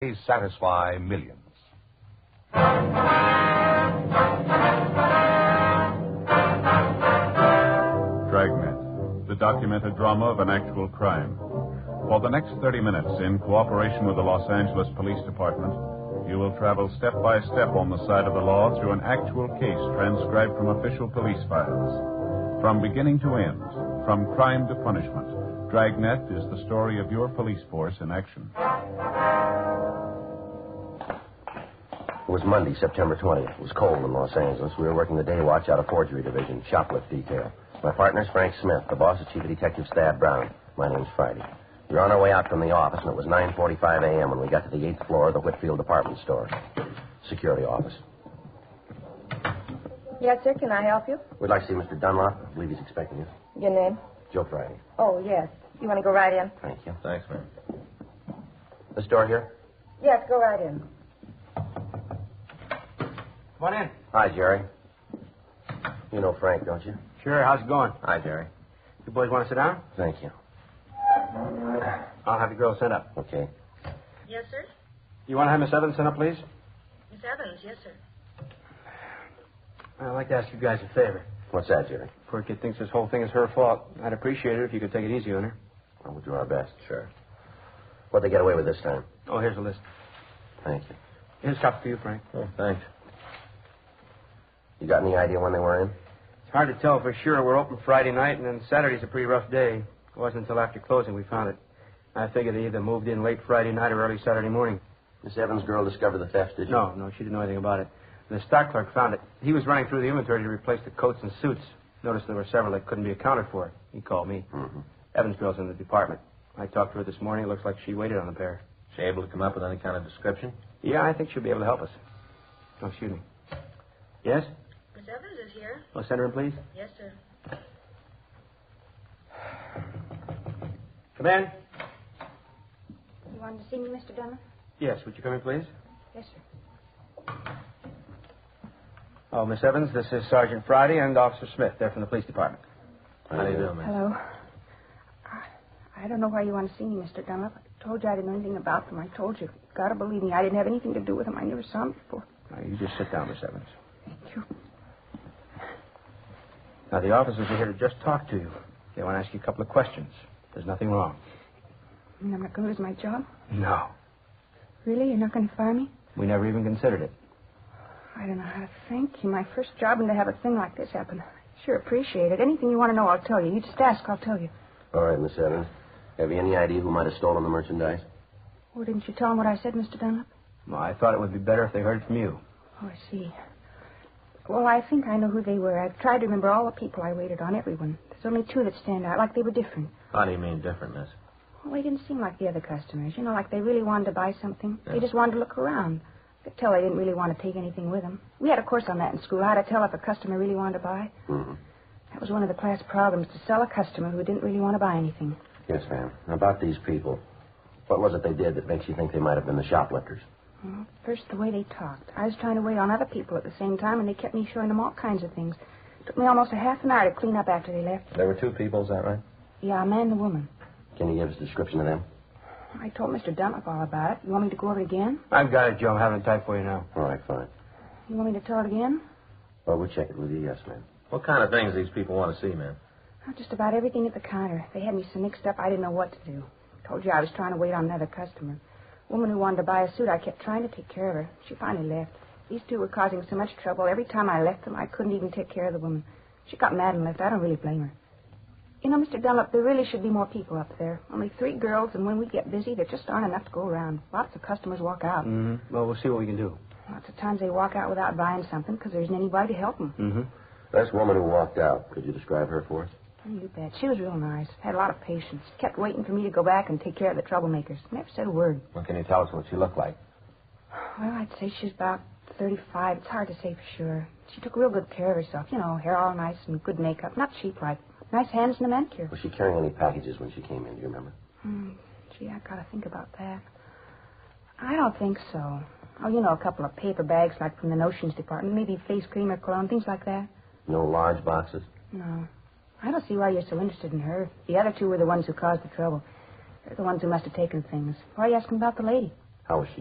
satisfy millions. Dragnet, the documented drama of an actual crime. For the next 30 minutes, in cooperation with the Los Angeles Police Department, you will travel step by step on the side of the law through an actual case transcribed from official police files. From beginning to end, from crime to punishment, Dragnet is the story of your police force in action. It was Monday, September 20th. It was cold in Los Angeles. We were working the day watch out of forgery division, shoplift detail. My partner's Frank Smith. The boss is Chief of Detectives Thad Brown. My name's Friday. We were on our way out from the office, and it was 9:45 a.m. when we got to the 8th floor of the Whitfield department store. Security office. Yes, sir. Can I help you? We'd like to see Mr. Dunlop. I believe he's expecting you. Your name? Joe Friday. Oh, yes. You want to go right in? Thank you. Thanks, man. This door here? Yes, go right in. Come on in. Hi, Jerry. You know Frank, don't you? Sure. How's it going? Hi, Jerry. You boys want to sit down? Thank you. I'll have the girls sent up. Okay. Yes, sir. You want to have Miss Evans sent up, please? Miss Evans, yes, sir. I'd like to ask you guys a favor. What's that, Jerry? Poor kid thinks this whole thing is her fault. I'd appreciate it if you could take it easy on her. Well, we'll do our best. Sure. What'd they get away with this time? Oh, here's a list. Thank you. Here's a copy for you, Frank. Oh, thanks. You got any idea when they were in? It's hard to tell for sure. We're open Friday night, and then Saturday's a pretty rough day. It wasn't until after closing we found it. I figure they either moved in late Friday night or early Saturday morning. Miss Evans' girl discovered the theft, did you? No, she didn't know anything about it. The stock clerk found it. He was running through the inventory to replace the coats and suits. Noticed there were several that couldn't be accounted for. He called me. Mm-hmm. Evans' girl's in the department. I talked to her this morning. It looks like she waited on the pair. She able to come up with any kind of description? Yeah, I think she'll be able to help us. Oh, excuse me. Yes? Miss Evans is here. Oh, send her in, please. Yes, sir. Come in. You wanted to see me, Mr. Dunlap? Yes, would you come in, please? Yes, sir. Oh, Miss Evans, this is Sergeant Friday and Officer Smith. They're from the police department. How do you do, man? Hello. I don't know why you want to see me, Mr. Dunlap. I told you I didn't know anything about them. I told you. You've got to believe me. I didn't have anything to do with them. I never saw them before. Now, you just sit down, Miss Evans. Thank you. Now, the officers are here to just talk to you. They want to ask you a couple of questions. There's nothing wrong. And I'm not going to lose my job? No. Really? You're not going to fire me? We never even considered it. I don't know how to thank you. My first job, and to have a thing like this happen. I sure appreciate it. Anything you want to know, I'll tell you. You just ask, I'll tell you. All right, Miss Evans. Have you any idea who might have stolen the merchandise? Oh, didn't you tell them what I said, Mr. Dunlap? Well, I thought it would be better if they heard from you. Oh, I see. Well, I think I know who they were. I've tried to remember all the people I waited on, everyone. There's only two that stand out, like they were different. How do you mean different, miss? Well, they didn't seem like the other customers. You know, like they really wanted to buy something. Yeah. They just wanted to look around. I could tell they didn't really want to take anything with them. We had a course on that in school, how to tell if a customer really wanted to buy. Mm-hmm. That was one of the class problems, to sell a customer who didn't really want to buy anything. Yes, ma'am. Now, about these people, what was it they did that makes you think they might have been the shoplifters? Well, first, the way they talked. I was trying to wait on other people at the same time, and they kept me showing them all kinds of things. It took me almost a half an hour to clean up after they left. There were two people, is that right? Yeah, a man and a woman. Can you give us a description of them? I told Mr. Dunlap all about it. You want me to go over it again? I've got it, Joe. I'm having it typed for you now. All right, fine. You want me to tell it again? Well, we'll check it with you, yes, ma'am. What kind of things these people want to see, man? Oh, just about everything at the counter. They had me so mixed up I didn't know what to do. I told you I was trying to wait on another customer. Woman who wanted to buy a suit, I kept trying to take care of her. She finally left. These two were causing so much trouble. Every time I left them, I couldn't even take care of the woman. She got mad and left. I don't really blame her. You know, Mr. Dunlap, there really should be more people up there. Only 3 girls, and when we get busy, there just aren't enough to go around. Lots of customers walk out. Mm-hmm. Well, we'll see what we can do. Lots of times they walk out without buying something because there isn't anybody to help them. Mm-hmm. This woman who walked out, could you describe her for us? You bet. She was real nice. Had a lot of patience. Kept waiting for me to go back and take care of the troublemakers. Never said a word. Well, can you tell us what she looked like? Well, I'd say she's about 35. It's hard to say for sure. She took real good care of herself. You know, hair all nice and good makeup. Not cheap like. Nice hands and a manicure. Was she carrying any packages when she came in? Do you remember? Gee, I gotta think about that. I don't think so. Oh, you know, a couple of paper bags like from the notions department. Maybe face cream or cologne, things like that. No large boxes? No. I don't see why you're so interested in her. The other two were the ones who caused the trouble. They're the ones who must have taken things. Why are you asking about the lady? How was she